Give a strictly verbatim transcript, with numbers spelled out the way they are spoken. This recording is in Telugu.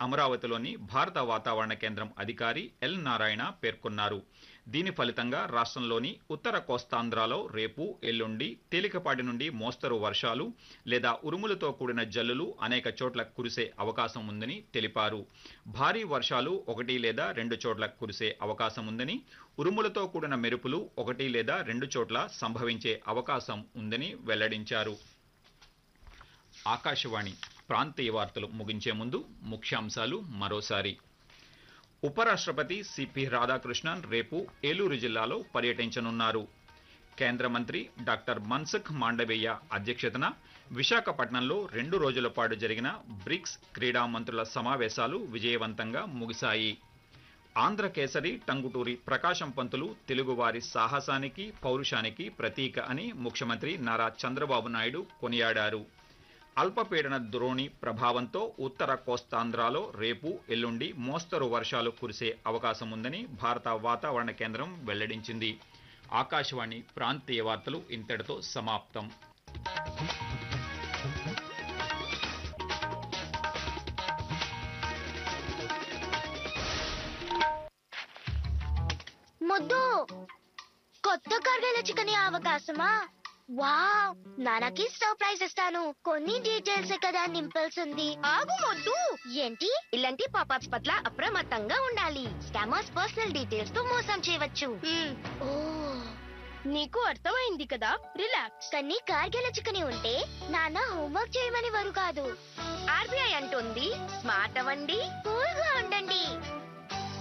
అమరావతిలోని భారత వాతావరణ కేంద్రం అధికారి ఎల్ నారాయణ పేర్కొన్నారు. దీని ఫలితంగా రాష్ట్రంలోని ఉత్తర కోస్తాంధ్రలో రేపు ఎల్లుండి తేలికపాటి నుండి మోస్తరు వర్షాలు లేదా ఉరుములతో కూడిన జల్లులు అనేక చోట్ల కురిసే అవకాశం ఉందని తెలిపారు. భారీ వర్షాలు ఒకటి లేదా రెండు చోట్ల కురిసే అవకాశం ఉందని, ఉరుములతో కూడిన మెరుపులు ఒకటి లేదా రెండు చోట్ల సంభవించే అవకాశం ఉందని వెల్లడించారు. ఆకాశవాణి ప్రాంతీయ వార్తలు ముగించే ముందు ముఖ్యాంశాలు మరోసారి. ఉపరాష్ట్రపతి సిపి రాధాకృష్ణన్ రేపు ఏలూరు జిల్లాలో పర్యటించనున్నారు. కేంద్ర మంత్రి డాక్టర్ మన్సుఖ్ మాండవీయ అధ్యక్షతన విశాఖపట్నంలో రెండు రోజుల పాటు జరిగిన బ్రిక్స్ క్రీడా మంత్రుల సమావేశాలు విజయవంతంగా ముగిశాయి. ఆంధ్రకేసరి టంగుటూరి ప్రకాశం పంతులు తెలుగువారి సాహసానికి పౌరుషానికి ప్రతీక అని ముఖ్యమంత్రి నారా చంద్రబాబు నాయుడు కొనియాడారు. అల్పపీడన ద్రోణి ప్రభావంతో ఉత్తర కోస్తాంధ్రలో రేపు ఎల్లుండి మోస్తరు వర్షాలు కురిసే అవకాశం ఉందని భారత వాతావరణ కేంద్రం వెల్లడించింది. ఆకాశవాణి ప్రాంతీయ వార్తలు ఇంతటితో సమాప్తం. ముద్దు కొత్త కర్గల చికెన్ అవకాశమా? వావ్, నాన్నకి సర్ప్రైజ్ ఇస్తాను. కొన్ని డీటెయిల్స్ కదా నింపాల్సింది. ఆగు మొద్దు. ఏంటి? ఇలాంటి పాపాప్స్ పట్ల అప్రమత్తంగా ఉండాలి. స్కామర్స్ పర్సనల్ డీటెయిల్స్ తో మోసం చేయవచ్చు. ఓ, నీకు అర్థమైంది కదా, రిలాక్స్. కానీ కార్గిల చికెన్ ఉంటే నాన్న హోంవర్క్ చేయమని వారు కాదు. ఆర్బీఐ అంటుంది స్మార్ట్ అవ్వండి, కూల్ గా ఉండండి.